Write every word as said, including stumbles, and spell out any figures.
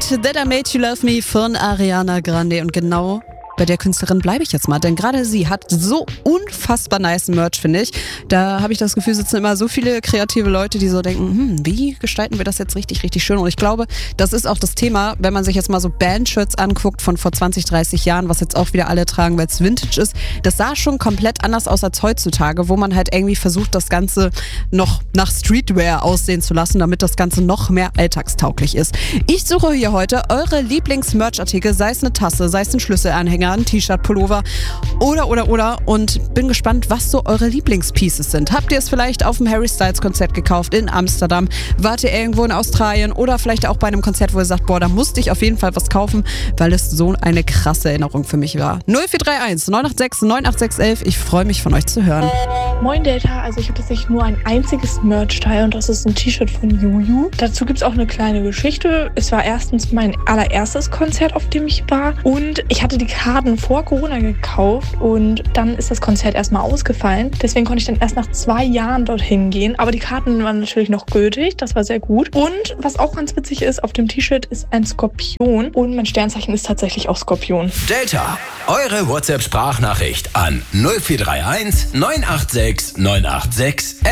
That I Made You Love Me von Ariana Grande. Und genau bei der Künstlerin bleibe ich jetzt mal, denn gerade sie hat so unfassbar nice Merch, finde ich. Da habe ich das Gefühl, sitzen immer so viele kreative Leute, die so denken, hm, wie gestalten wir das jetzt richtig, richtig schön? Und ich glaube, das ist auch das Thema, wenn man sich jetzt mal so Bandshirts anguckt von vor zwanzig, dreißig Jahren, was jetzt auch wieder alle tragen, weil es Vintage ist. Das sah schon komplett anders aus als heutzutage, wo man halt irgendwie versucht, das Ganze noch nach Streetwear aussehen zu lassen, damit das Ganze noch mehr alltagstauglich ist. Ich suche hier heute eure Lieblings-Merch-Artikel, sei es eine Tasse, sei es ein Schlüsselanhänger, ein T-Shirt, Pullover oder, oder, oder und bin gespannt, was so eure Lieblingspieces sind. Habt ihr es vielleicht auf dem Harry Styles Konzert gekauft in Amsterdam? Wart ihr irgendwo in Australien oder vielleicht auch bei einem Konzert, wo ihr sagt, boah, da musste ich auf jeden Fall was kaufen, weil es so eine krasse Erinnerung für mich war. null vier drei eins neun acht sechs neun acht sechs eins eins. Ich freue mich, von euch zu hören. Moin Data, also ich habe tatsächlich nur ein einziges Merch-Teil und das ist ein T-Shirt von Juju. Dazu gibt es auch eine kleine Geschichte. Es war erstens mein allererstes Konzert, auf dem ich war und ich hatte die Karten vor Corona gekauft und dann ist das Konzert erstmal ausgefallen. Deswegen konnte ich dann erst nach zwei Jahren dorthin gehen. Aber die Karten waren natürlich noch gültig, das war sehr gut. Und was auch ganz witzig ist, auf dem T-Shirt ist ein Skorpion und mein Sternzeichen ist tatsächlich auch Skorpion. Delta, eure WhatsApp-Sprachnachricht an null vier drei eins neun acht sechs neun acht sechs